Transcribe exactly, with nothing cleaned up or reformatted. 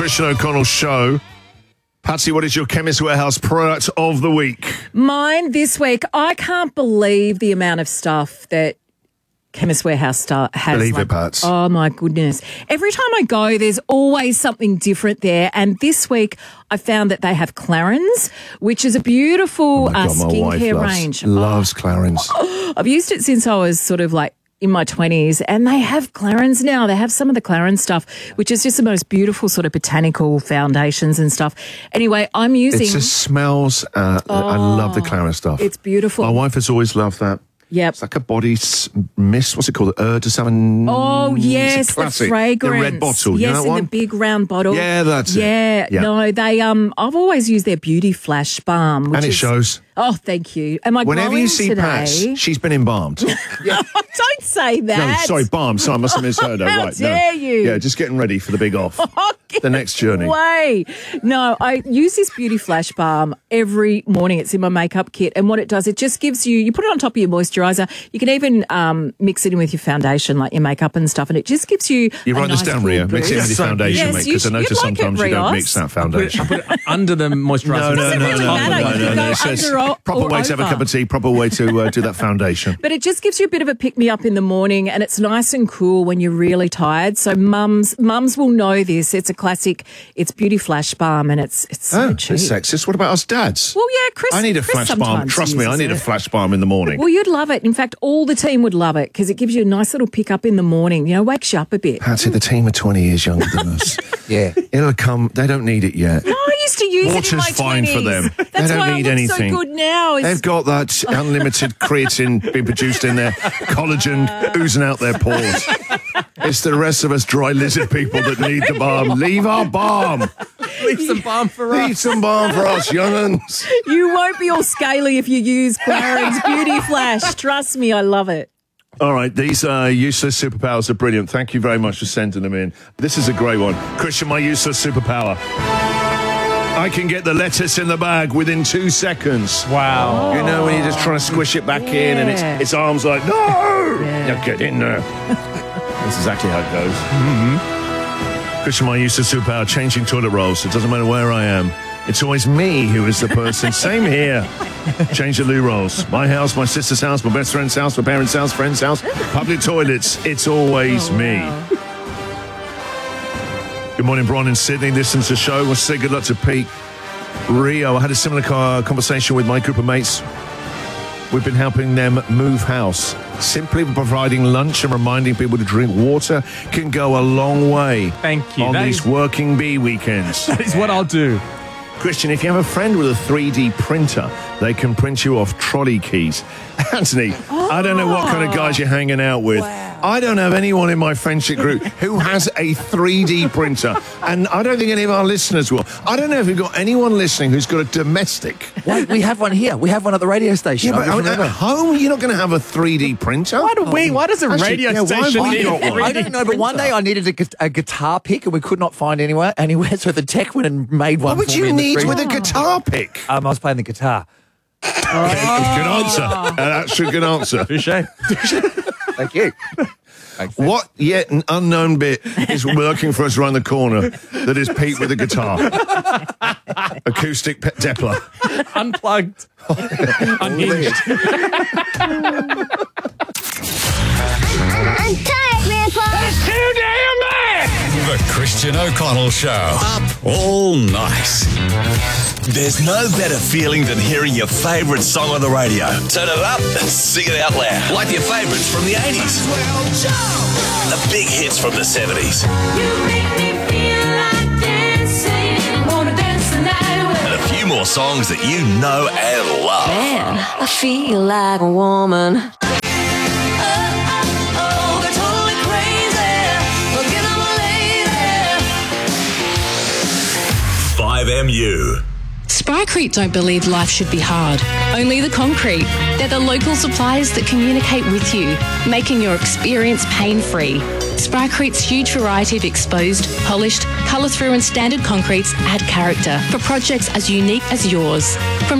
Christian O'Connell Show. Patsy, what is your Chemist Warehouse product of the week? Mine this week, I can't believe the amount of stuff that Chemist Warehouse star has. Believe like, it, Pats. Oh, my goodness. Every time I go, there's always something different there. And this week, I found that they have Clarins, which is a beautiful Oh my uh, God, my wife skincare loves, range. Loves Clarins. Oh, I've used it since I was sort of like in my twenties, and they have Clarins now. They have some of the Clarins stuff, which is just the most beautiful sort of botanical foundations and stuff. Anyway, I'm using... It just smells, uh, oh, I love the Clarins stuff. It's beautiful. My wife has always loved that. Yep. It's like a body s- mist. What's it called? Eau de Savin. Oh, yes, the classic. fragrance. The red bottle. Yes, You know that in one? the big round bottle. Yeah, that's it. yeah. Yeah. No, they, um, I've always used their Beauty Flash Balm. Which And it is, shows. Oh, thank you. Am I Whenever glowing you see today? Pats, she's been embalmed. Don't say that. No, sorry, balm. Sorry, I must have misheard her. How right, dare no. you? Yeah, just getting ready for the big off. Oh, get The next journey. Away. No, I use this Beauty Flash Balm every morning. It's in my makeup kit. And what it does, it just gives you, you put it on top of your moisturiser. You can even um, mix it in with your foundation, like your makeup and stuff. And it just gives you You a write nice this down, cool Ria. Mix it in with boost. your foundation, Yes, mate, you because I should- notice you'd like it, sometimes you don't Rios. mix that foundation. Put it under the moisturiser. No, no, Doesn't no, really no, matter. no, You no, can no. go It's just under or- proper or way to have a over. cup of tea, proper way to uh, do that foundation. But it just gives you a bit of a pick-me-up in the morning, and it's nice and cool when you're really tired. So mums mums will know this. It's a classic. It's Beauty Flash Balm, and it's it's so Oh, cheap. it's sexist. What about us dads? Well, yeah, Chris. I need a Chris flash balm. sometimes Trust me, I uses need a it. flash balm in the morning. Well, you'd love it. In fact, all the team would love it because it gives you a nice little pick-up in the morning. You know, wakes you up a bit. Patsy, the team are twenty years younger than us. Yeah. It'll come. They don't need it yet. No, I used to use it in Water's my fine for twenties. them. That's They don't why need I look anything. so good now. It's- They've got that unlimited creatine being produced in there, collagen oozing out their pores. It's the rest of us dry lizard people that need the balm. Leave our balm. Leave some balm for us. Leave some balm for us, young'uns. You won't be all scaly if you use Clarins Beauty Flash. Trust me, I love it. All right, these uh, useless superpowers are brilliant. Thank you very much for sending them in. This is a great one. Christian, my useless superpower. I can get the lettuce in the bag within two seconds. Wow. You know, when you're just trying to squish it back in and Yeah. its, its arms like, no! Yeah. Yeah, get in there. That's exactly how it goes. Mm-hmm. Christian, my useless superpower, changing toilet rolls. It doesn't matter where I am. It's always me who is the person. Same here. Change the loo rolls. My house, my sister's house, my best friend's house, my parents' house, friend's house, public toilets. It's always Oh, me. wow. Good morning, Bron in Sydney. Listen to the show. We'll say good luck to Pete. Rio, I had a similar co- conversation with my group of mates. We've been helping them move house. Simply providing lunch and reminding people to drink water can go a long way. Thank you. On That these is- working bee weekends. That is what I'll do. Christian, if you have a friend with a three D printer, they can print you off trolley keys. Anthony, I don't know what kind of guys you're hanging out with. I don't have anyone in my friendship group who has a three D printer, and I don't think any of our listeners will. I don't know if we've got anyone listening who's got a domestic. Wait, we have one here. We have one at the radio station. Yeah, but I I mean, at remember. home, you're not going to have a three D printer. Why do we? Why does a Actually, radio yeah, why have station we need got a one? I three D don't know, but one day I needed a, gu- a guitar pick and we could not find anywhere, anywhere, so the tech went and made one. What would for me you in the need freezer. with a guitar pick? Um, I was playing the guitar. Okay, good answer. Uh, that's a good answer. Touche. Thank you. Thanks, man. What yet an unknown bit is working for us around the corner that is Pete with a guitar? Acoustic pe- Depler. Unplugged. Unhinged. I'm tired, Grandpa. Too damn bad! The Christian O'Connell Show. Up all night. There's no better feeling than hearing your favourite song on the radio. Turn it up and sing it out loud. Like your favourites from the eighties. The big hits from the seventies. You make me feel like dancing. Wanna dance the night away. And a few more songs that you know and love. Man, I feel like a woman. Oh, oh, oh, they're totally crazy. Forget I'm a lady. five M U. Sprycrete don't believe life should be hard. Only the concrete. They're the local suppliers that communicate with you, making your experience pain-free. Sprycrete's huge variety of exposed, polished, colour-through and standard concretes add character for projects as unique as yours. From